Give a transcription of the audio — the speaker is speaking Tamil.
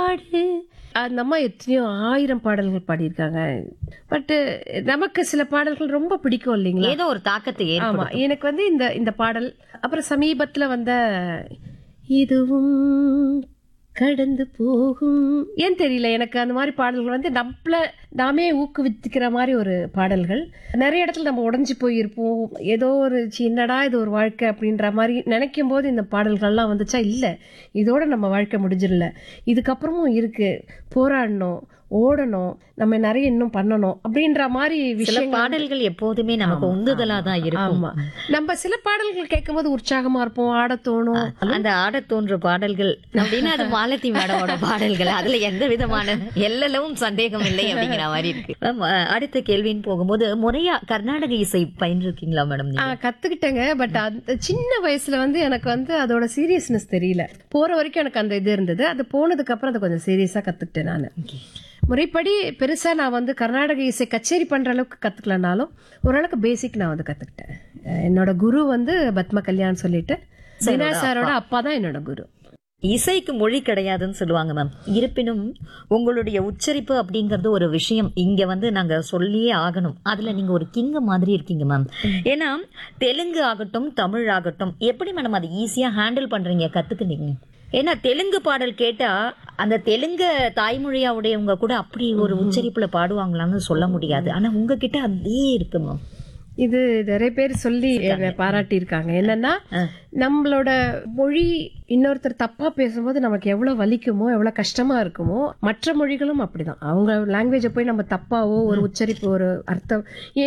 பாடு. அந்த அம்மா எத்தனையோ 1000 பாடல்கள் பாடியிருக்காங்க. பட் நமக்கு சில பாடல்கள் ரொம்ப பிடிக்கும் இல்லைங்களா? ஏதோ ஒரு தாக்கத்தை ஆமா, ஏற்படுத்தும். எனக்கு வந்து இந்த பாடல், அப்புறம் சமீபத்துல வந்த இதுவும் கடந்து போகும், ஏன் தெரியல எனக்கு அந்த மாதிரி பாடல்கள் வந்து நாமே ஊக்குவித்துக்கிற மாதிரி ஒரு பாடல்கள். நிறைய இடத்துல நம்ம உடைஞ்சு போயிருப்போம், ஏதோ ஒரு சின்னடா இது ஒரு வாழ்க்கை அப்படின்ற மாதிரி நினைக்கும் போது இந்த பாடல்கள்லாம் வந்துச்சா, இல்ல இதோட நம்ம வாழ்க்கை முடிஞ்சிடல, இதுக்கப்புறமும் இருக்கு, போராடணும், ஓடணும், நம்ம நிறைய இன்னும் பண்ணணும் அப்படின்ற மாதிரி சில விஷயம். பாடல்கள் எப்போதுமே நமக்கு உந்துதலா தான் இருக்கும். ஆமா, நம்ம சில பாடல்கள் கேட்கும் போது உற்சாகமா இருப்போம், ஆட தோணும். அந்த ஆட தோன்ற பாடல்கள் அப்படின்னா அது மாலதி மேடமோட பாடல்கள். அதுல எந்த விதமான எல்லளவும் சந்தேகம் இல்லை அப்படிங்கிற மாதிரி இருக்கு. மேம், அடுத்த கேள்வின்னு போகும்போது, முறையா கர்நாடக இசை பயின்றிருக்கீங்களா மேடம் நீங்க? கத்துக்கிட்டேங்க. பட் அந்த சின்ன வயசுல வந்து எனக்கு வந்து அதோட சீரியஸ்னஸ் தெரியல. போற வரைக்கும் எனக்கு அந்த இது இருந்தது. அது போனதுக்கு அப்புறம் அதை கொஞ்சம் சீரியஸா கத்துக்கிட்டேன் நான். முறைப்படி பெருசா நான் வந்து கர்நாடக இசை கச்சேரி பண்ற அளவுக்கு கத்துக்கலனாலும் ஓரளவுக்கு பேசிக் நான் வந்து கத்துக்கிட்டேன். என்னோட குரு வந்து பத்ம கல்யாண் சொல்லிட்டு, தினா சாரோட அப்பா தான் என்னோட குரு. இசைக்கு மொழி கிடையாதுன்னு சொல்லுவாங்க மேம். இருப்பினும் உங்களுடைய உச்சரிப்பு அப்படிங்கறது ஒரு விஷயம் இங்க வந்து நாங்க சொல்லியே ஆகணும். அதுல நீங்க ஒரு கிங்க மாதிரி இருக்கீங்க மேம். ஏன்னா தெலுங்கு ஆகட்டும் தமிழ் ஆகட்டும் எப்படி மேடம் அது ஈஸியா ஹேண்டில் பண்றீங்க, கத்துக்குனீங்க? ஏன்னா தெலுங்கு பாடல் கேட்டா அந்த தெலுங்கு தாய்மொழியா உடையவங்க கூட அப்படி ஒரு உச்சரிப்புல பாடுவாங்களான்னு சொல்ல முடியாது. ஆனா உங்ககிட்ட அதே இருக்கு மேம். இது நிறைய பேர் சொல்லி பாராட்டி இருக்காங்க. என்னன்னா, நம்மளோட மொழி இன்னொருத்தர் தப்பா பேசும்போது நமக்கு எவ்வளவு வலிக்குமோ, எவ்வளவு கஷ்டமா இருக்குமோ, மற்ற மொழிகளும் அப்படிதான். அவங்க லாங்குவேஜை போய் நம்ம தப்பாவோ ஒரு உச்சரிப்பு ஒரு அர்த்தம்